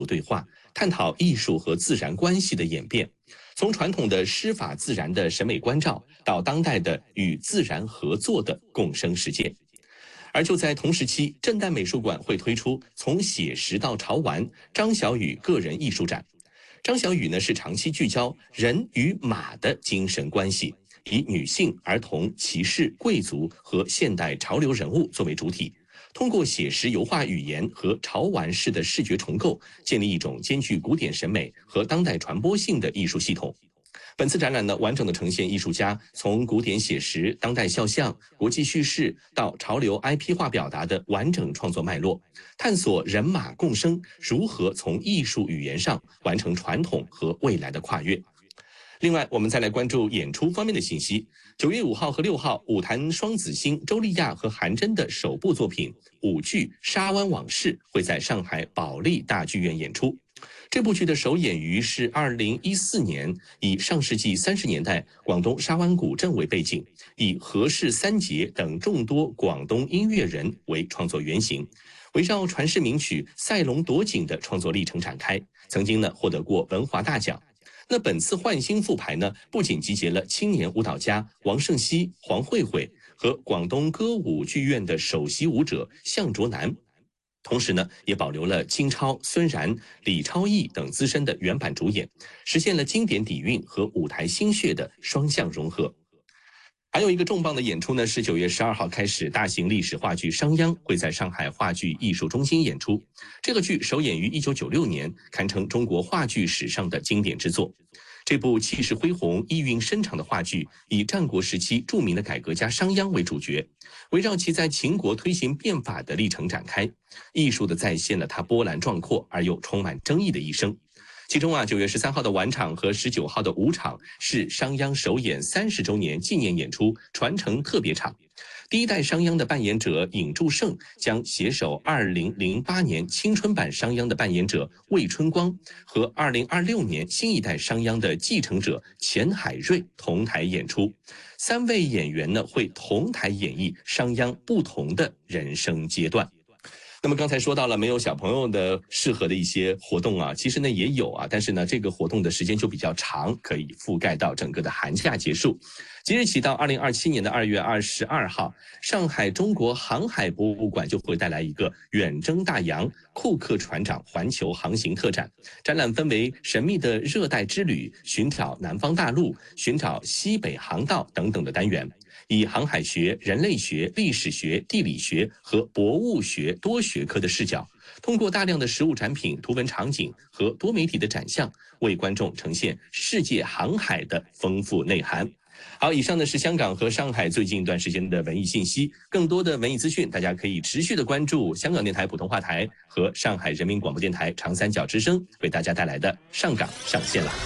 对话，探讨艺术和自然关系的演变，从传统的师法自然的审美关照，到当代的与自然合作的共生实践。而就在同时期，震旦美术馆会推出从写实到潮玩张小雨个人艺术展。张小雨呢是长期聚焦人与马的精神关系，以女性、儿童、骑士、贵族和现代潮流人物作为主体，通过写实油画语言和潮玩式的视觉重构，建立一种兼具古典审美和当代传播性的艺术系统。本次展览呢，完整的呈现艺术家从古典写实、当代肖像、国际叙事到潮流 IP 化表达的完整创作脉络，探索人马共生如何从艺术语言上完成传统和未来的跨越。另外，我们再来关注演出方面的信息。9月5号和6号，舞坛双子星周丽亚和韩真的首部作品舞剧《沙湾往事》会在上海保利大剧院演出。这部剧的首演于是2014年，以上世纪30年代广东沙湾古镇为背景，以何氏三杰等众多广东音乐人为创作原型，围绕传世名曲《赛龙夺锦》的创作历程展开，曾经呢获得过文华大奖。那本次焕新复排呢，不仅集结了青年舞蹈家王胜熙、黄慧慧和广东歌舞剧院的首席舞者向卓南，同时呢，也保留了金超、孙然、李超毅等资深的原版主演，实现了经典底蕴和舞台心血的双向融合。还有一个重磅的演出呢，是9月12号开始，大型历史话剧《商鞅》会在上海话剧艺术中心演出。这个剧首演于1996年，堪称中国话剧史上的经典之作。这部气势恢宏、意蕴深长的话剧，以战国时期著名的改革家商鞅为主角，围绕其在秦国推行变法的历程展开，艺术地再现了他波澜壮阔而又充满争议的一生。其中9月13号的晚场和19号的午场是商鞅首演30周年纪念演出传承特别场。第一代商鞅的扮演者尹祝胜将携手2008年青春版商鞅的扮演者魏春光和2026年新一代商鞅的继承者钱海瑞同台演出。3位演员呢会同台演绎商鞅不同的人生阶段。那么刚才说到了没有小朋友的适合的一些活动啊，其实呢也有啊，但是呢这个活动的时间就比较长，可以覆盖到整个的寒假结束。即日起到2027年的2月22号，上海中国航海博物馆就会带来一个远征大洋库克船长环球航行特展。展览分为神秘的热带之旅、寻找南方大陆、寻找西北航道等等的单元，以航海学、人类学、历史学、地理学和博物学多学科的视角，通过大量的实物展品、图文场景和多媒体的展项，为观众呈现世界航海的丰富内涵。好，以上呢是香港和上海最近一段时间的文艺信息，更多的文艺资讯，大家可以持续的关注香港电台普通话台和上海人民广播电台长三角之声为大家带来的上港上线了。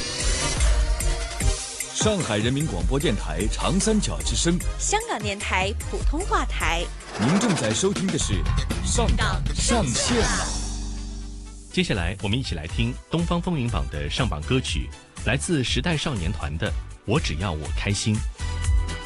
上海人民广播电台长三角之声， 香港电台普通话台。 您正在收听的是上港上线了。 接下来我们一起来听东方风云榜的上榜歌曲，来自时代少年团的《我只要我开心》。